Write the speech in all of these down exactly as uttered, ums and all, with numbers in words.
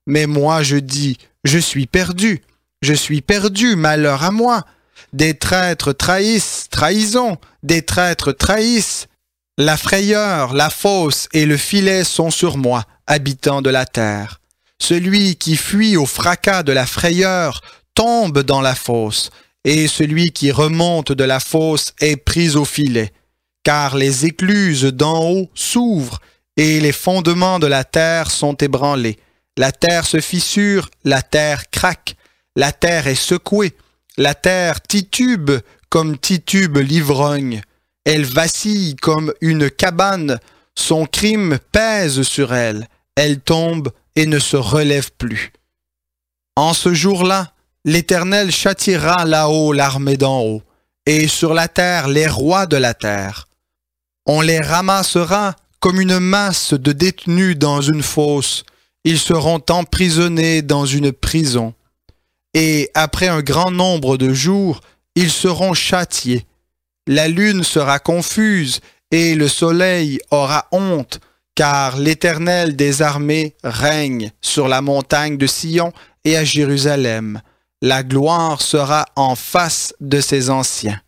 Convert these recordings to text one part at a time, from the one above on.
Mais moi je dis, je suis perdu, je suis perdu, malheur à moi. Des traîtres trahissent, trahison, des traîtres trahissent. La frayeur, la fosse et le filet sont sur moi, habitant de la terre. Celui qui fuit au fracas de la frayeur tombe dans la fosse, et celui qui remonte de la fosse est pris au filet. Car les écluses d'en haut s'ouvrent, et les fondements de la terre sont ébranlés. La terre se fissure, la terre craque, la terre est secouée, la terre titube comme titube l'ivrogne. Elle vacille comme une cabane, son crime pèse sur elle, elle tombe et ne se relève plus. En ce jour-là, l'Éternel châtiera là-haut l'armée d'en haut, et sur la terre les rois de la terre. On les ramassera comme une masse de détenus dans une fosse, ils seront emprisonnés dans une prison. Et après un grand nombre de jours, ils seront châtiés. La lune sera confuse et le soleil aura honte, car l'Éternel des armées règne sur la montagne de Sion et à Jérusalem. La gloire sera en face de ses anciens.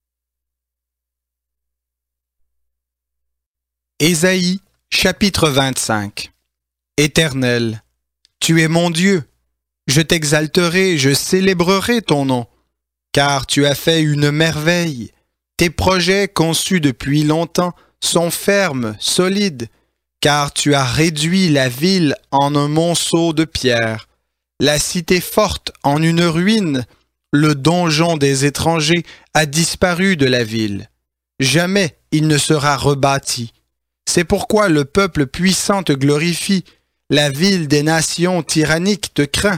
Ésaïe, chapitre vingt-cinq. Éternel, tu es mon Dieu. Je t'exalterai, je célébrerai ton nom, car tu as fait une merveille. Tes projets conçus depuis longtemps sont fermes, solides, car tu as réduit la ville en un monceau de pierre, la cité forte en une ruine, le donjon des étrangers a disparu de la ville. Jamais il ne sera rebâti. C'est pourquoi le peuple puissant te glorifie, la ville des nations tyranniques te craint,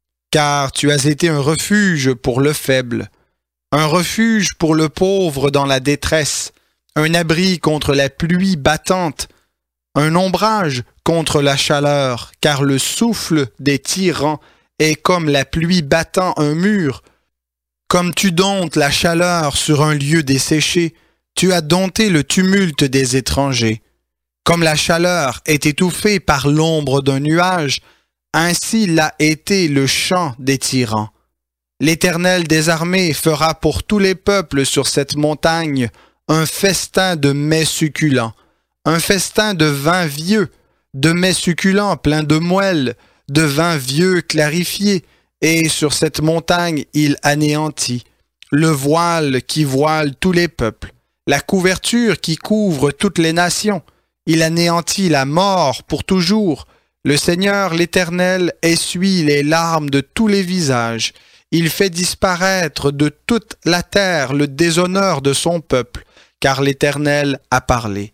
car tu as été un refuge pour le faible, un refuge pour le pauvre dans la détresse, un abri contre la pluie battante, un ombrage contre la chaleur, car le souffle des tyrans est comme la pluie battant un mur. Comme tu domptes la chaleur sur un lieu desséché, tu as dompté le tumulte des étrangers. Comme la chaleur est étouffée par l'ombre d'un nuage, ainsi l'a été le chant des tyrans. L'Éternel des armées fera pour tous les peuples sur cette montagne un festin de mets succulents, un festin de vin vieux, de mets succulents pleins de moelle, de vin vieux clarifié, et sur cette montagne il anéantit le voile qui voile tous les peuples, la couverture qui couvre toutes les nations. Il anéantit la mort pour toujours. Le Seigneur l'Éternel essuie les larmes de tous les visages. Il fait disparaître de toute la terre le déshonneur de son peuple, car l'Éternel a parlé.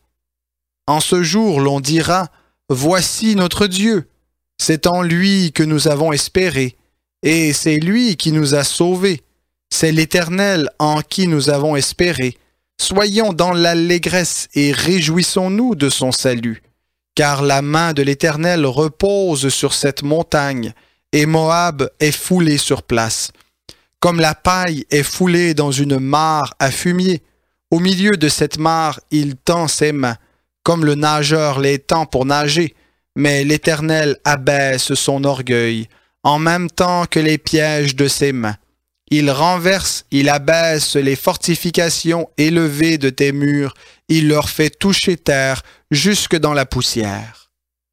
En ce jour, l'on dira, « Voici notre Dieu. C'est en lui que nous avons espéré, et c'est lui qui nous a sauvés. C'est l'Éternel en qui nous avons espéré. Soyons dans l'allégresse et réjouissons-nous de son salut. Car la main de l'Éternel repose sur cette montagne, et Moab est foulé sur place. Comme la paille est foulée dans une mare à fumier, au milieu de cette mare, il tend ses mains, comme le nageur les tend pour nager, mais l'Éternel abaisse son orgueil, en même temps que les pièges de ses mains. Il renverse, il abaisse les fortifications élevées de tes murs, il leur fait toucher terre jusque dans la poussière.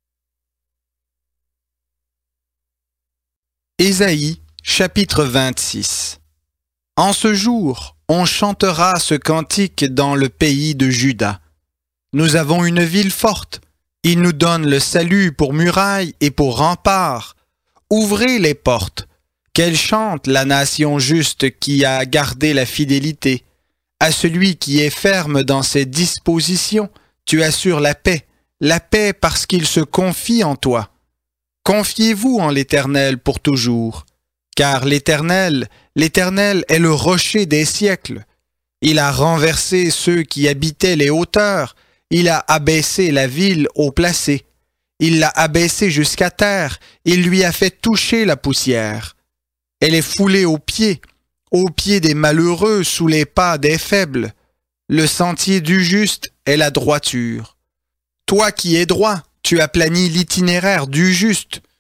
Ésaïe, chapitre vingt-six. En ce jour, on chantera ce cantique dans le pays de Juda. Nous avons une ville forte, il nous donne le salut pour muraille et pour rempart. Ouvrez les portes. Qu'elle chante la nation juste qui a gardé la fidélité. À celui qui est ferme dans ses dispositions, tu assures la paix, la paix parce qu'il se confie en toi. Confiez-vous en l'Éternel pour toujours, car l'Éternel, l'Éternel est le rocher des siècles. Il a renversé ceux qui habitaient les hauteurs, il a abaissé la ville haut placée. Il l'a abaissée jusqu'à terre, il lui a fait toucher la poussière. Elle est foulée aux pieds, aux pieds des malheureux, sous les pas des faibles. Le sentier du juste est la droiture. Toi qui es droit, tu aplanis l'itinéraire du juste.